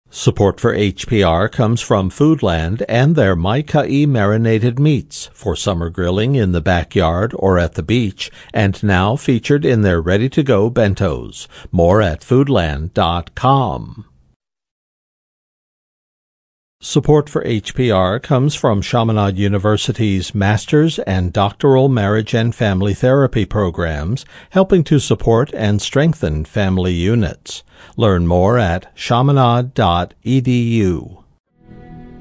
Support for HPR comes from Foodland and their Mai-Kai marinated meats for summer grilling in the backyard or at the beach, and now featured in their ready-to-go bentos. More at foodland.com. Support for HPR comes from Chaminade University's Master's and Doctoral Marriage and Family Therapy programs, helping to support and strengthen family units. Learn more at chaminade.edu.